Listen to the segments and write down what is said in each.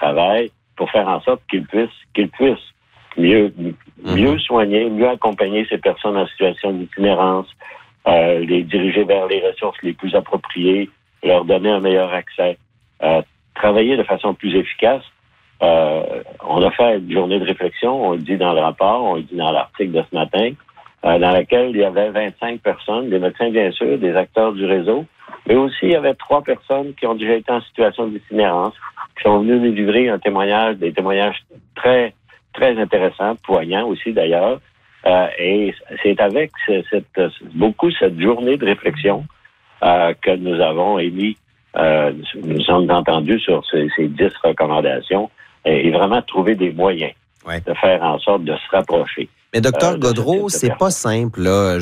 travail pour faire en sorte qu'ils puissent mieux soigner, mieux accompagner ces personnes en situation d'itinérance, les diriger vers les ressources les plus appropriées, leur donner un meilleur accès, travailler de façon plus efficace. On a fait une journée de réflexion, on le dit dans le rapport, on le dit dans l'article de ce matin, dans laquelle il y avait 25 personnes, des médecins bien sûr, des acteurs du réseau, mais aussi il y avait 3 personnes qui ont déjà été en situation d'itinérance, qui sont venues nous livrer des témoignages très, très intéressants, poignants aussi d'ailleurs, et c'est avec cette journée de réflexion que nous avons émis, nous sommes entendus sur ces 10 recommandations et vraiment trouver des moyens de faire en sorte de se rapprocher. Mais Dr Gaudreault, c'est pas simple, là.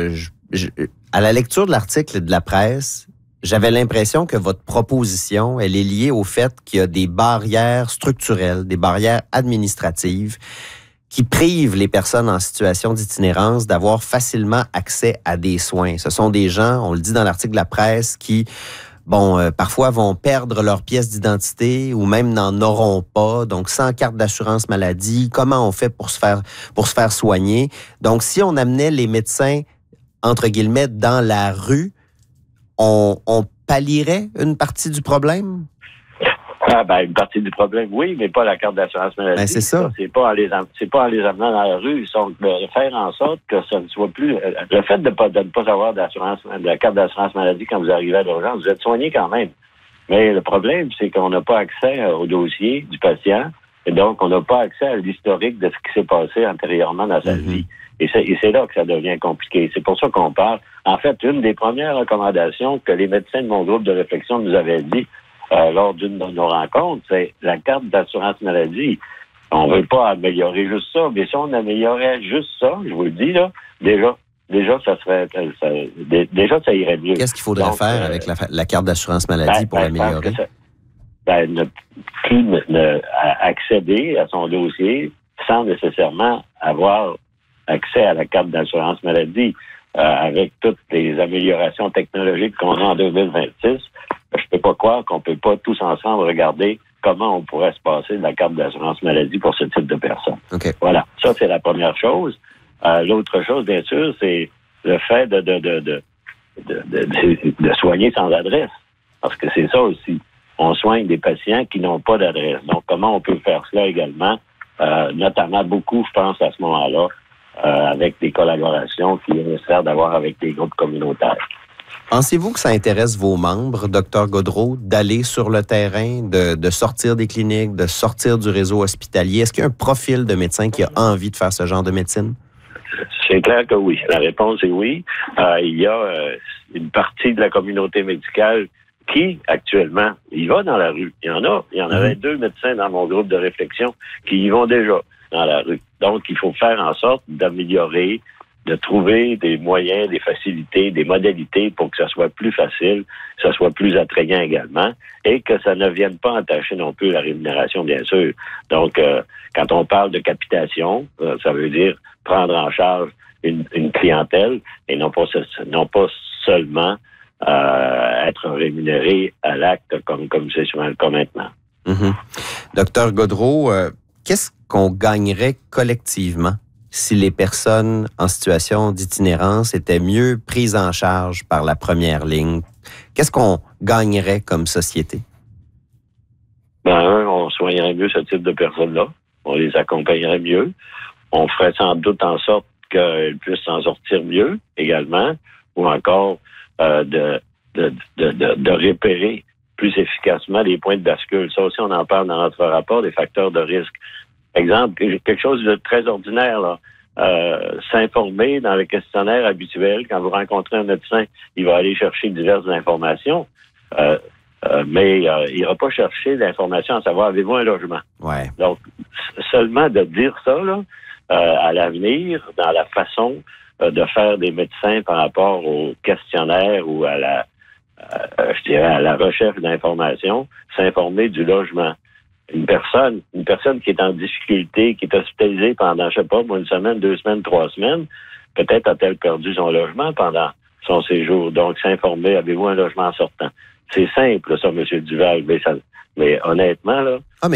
À la lecture de l'article de la presse, j'avais l'impression que votre proposition, elle est liée au fait qu'il y a des barrières structurelles, des barrières administratives qui privent les personnes en situation d'itinérance d'avoir facilement accès à des soins. Ce sont des gens, on le dit dans l'article de la presse, qui parfois vont perdre leur pièce d'identité ou même n'en auront pas. Donc, sans carte d'assurance maladie, comment on fait pour se faire soigner? Donc, si on amenait les médecins, entre guillemets, dans la rue, on pallierait une partie du problème? Une partie du problème, oui, mais pas la carte d'assurance maladie. C'est ça. C'est pas en les amenant dans la rue. De faire en sorte que ça ne soit plus... Le fait de ne pas avoir de la carte d'assurance maladie quand vous arrivez à l'urgence, vous êtes soigné quand même. Mais le problème, c'est qu'on n'a pas accès au dossier du patient et donc on n'a pas accès à l'historique de ce qui s'est passé antérieurement dans sa vie. Et c'est là que ça devient compliqué. C'est pour ça qu'on parle. En fait, une des premières recommandations que les médecins de mon groupe de réflexion nous avaient dit lors d'une de nos rencontres, c'est la carte d'assurance maladie. On ne veut pas améliorer juste ça, mais si on améliorait juste ça, je vous le dis, là, déjà, ça irait mieux. Qu'est-ce qu'il faudrait faire avec la carte d'assurance maladie pour l'améliorer? Ne plus accéder à son dossier sans nécessairement avoir accès à la carte d'assurance maladie. Avec toutes les améliorations technologiques qu'on a en 2026, je peux pas croire qu'on peut pas tous ensemble regarder comment on pourrait se passer de la carte d'assurance maladie pour ce type de personnes. Okay. Voilà. Ça, c'est la première chose. L'autre chose, bien sûr, c'est le fait de soigner sans adresse. Parce que c'est ça aussi. On soigne des patients qui n'ont pas d'adresse. Donc, comment on peut faire cela également? Notamment beaucoup, je pense, à ce moment-là, avec des collaborations qu'il est nécessaire d'avoir avec des groupes communautaires. Pensez-vous que ça intéresse vos membres, Dr Gaudreault, d'aller sur le terrain, de sortir des cliniques, de sortir du réseau hospitalier? Est-ce qu'il y a un profil de médecin qui a envie de faire ce genre de médecine? C'est clair que oui. La réponse est oui. Il y a une partie de la communauté médicale qui, actuellement, y va dans la rue. Il y en avait 2 médecins dans mon groupe de réflexion qui y vont déjà dans la rue. Donc, il faut faire en sorte d'améliorer, de trouver des moyens, des facilités, des modalités pour que ça soit plus facile, que ça soit plus attrayant également, et que ça ne vienne pas entacher non plus la rémunération, bien sûr. Donc, quand on parle de capitation, ça veut dire prendre en charge une clientèle et non pas seulement être rémunéré à l'acte comme c'est souvent le cas maintenant. Docteur Gaudreault, qu'est-ce qu'on gagnerait collectivement si les personnes en situation d'itinérance étaient mieux prises en charge par la première ligne? Qu'est-ce qu'on gagnerait comme société? On soignerait mieux ce type de personnes-là. On les accompagnerait mieux. On ferait sans doute en sorte qu'elles puissent s'en sortir mieux également, ou encore de repérer plus efficacement les points de bascule. Ça aussi, on en parle dans notre rapport, des facteurs de risque. Exemple, quelque chose de très ordinaire, là. S'informer dans le questionnaire habituel. Quand vous rencontrez un médecin, il va aller chercher diverses informations, mais il n'ira pas chercher l'information à savoir, avez-vous un logement? Ouais. Donc, seulement de dire ça, là, à l'avenir, dans la façon de faire des médecins par rapport au questionnaire ou à la recherche d'informations, s'informer du logement. Une personne qui est en difficulté, qui est hospitalisée pendant, je sais pas, une semaine, 2 semaines, 3 semaines, peut-être a-t-elle perdu son logement pendant son séjour. Donc, s'informer, avez-vous un logement en sortant? C'est simple, ça, M. Duval, mais honnêtement, là...